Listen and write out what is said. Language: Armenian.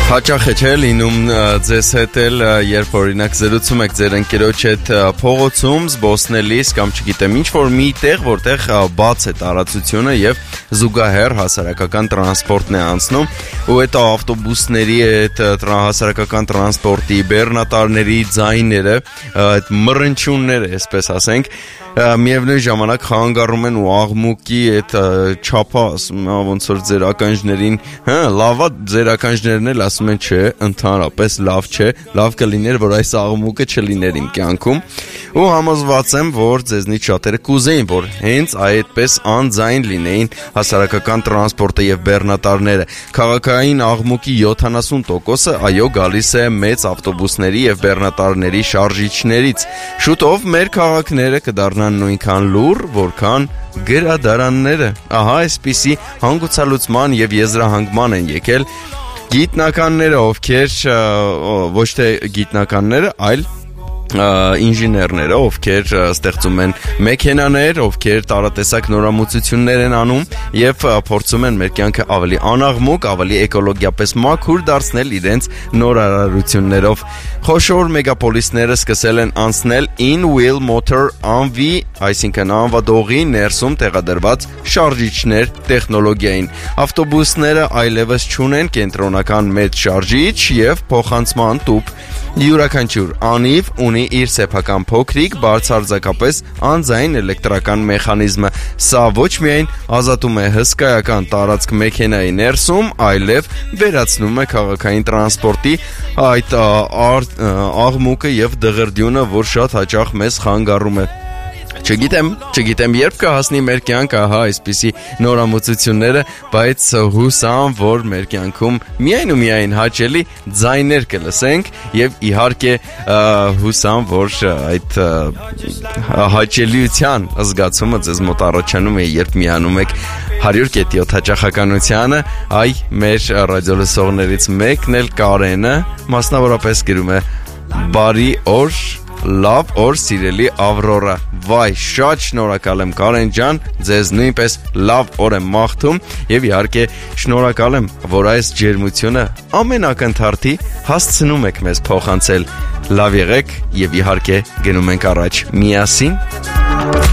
Հաճախ է չէ լինում ձեզ հետ էլ, երբ օրինակ զրուցում եք ձեր ընկերոջ հետ փողոցում, զբոսնելիս կամ չգիտեմ ինչ-որ մի տեղ, որտեղ բաց է տարածությունը եւ զուգահեռ հասարակական տրանսպորտն է անցնում, ու այդ ավտոբուսների, այդ հասարակական տրանսպորտի, բեռնատարների ձայները, այդ մռնչյունները, այսպես ասենք, միևնույն ժամանակ խանգարում են ու աղմուկի այդ չափը, ասում եմ, ոնց որ ձեր ականջներին, լավա ձեր ականջներն էլ ասում են, չէ, ընդհանրապես լավ չէ, լավ կլիներ, որ այս աղմուկը չլիներ իմ կյանքում, ու համոզված եմ, որ ձեզնից շատերը կուզեին, որ հենց այդպես անձայն լինեին հասարակական տրանսպորտը եւ բեռնատարները։ Քաղաքային աղմուկի 70%-ը այո գալիս է մեծ ավտոբուսների եւ բեռնատարների շարժիչներից։ Շուտով մեր քաղաքները կդառնան նույնքան լուռ, որքան գրադարանները։ Ահա այսպիսի հանգուցալուծման եւ եզրահանգման են եկել գիտնականները, ովքեր ոչ թե գիտնականները, այլ ինժեներները, ովքեր ստեղծում են մեքենաներ, ովքեր տարատեսակ նորամուծություններ են անում եւ փորձում են մեր կյանքը ավելի անաղմուկ, ավելի էկոլոգիապես մաքուր դարձնել իրենց նորարարություններով։ Խոշոր մեգապոլիսները սկսել են անցնել in-wheel motor անվի, այսինքն անվադողի ներսում տեղադրված շարժիչներ տեխնոլոգիային։ Ավտոբուսները այլևս չունեն կենտրոնական մեծ շարժիչ եւ փոխանցման տուփ։ Յուրաքանչյուր անիվ ունի իր սեփական փոքրիկ, բարձրարձակապես անձայն էլեկտրական մեխանիզմը։ Սա ոչ միայն ազատում է հսկայական տարածք մեքենայի ներսում, այլև վերացնում է քաղաքային տրանսպորտի այդ աղմուկը եւ դղրդյունը, որ շատ հաճախ մեզ խանգարում է։ Չգիտեմ երբ կհասնի մեր կյանք, ահա այսպիսի նորամուծությունները, բայց հուսամ, որ մեր կյանքում միայն ու միայն հաճելի ձայներ կլսենք եւ իհարկե հուսամ, որ այդ հաճելիության զգացումը ձեզ մոտ առաջանում է, երբ միանում եք 100.7 հաճախականությանը, այ մեր ռադիոլսողներից մեկն էլ Կարենը մասնավորապես գրում է բարի օր, լավ օր սիրելի Ավրորա։ Վայ, շատ շնորհակալ եմ Կարեն ջան, ձեզ նույնպես լավ օր եմ մաղթում եւ իհարկե շնորհակալ եմ, որ այս ջերմությունը ամեն ակնթարթի հասցնում եք մեզ փոխանցել։ Լավ եղեք եւ իհարկե գնում ենք առաջ միասին։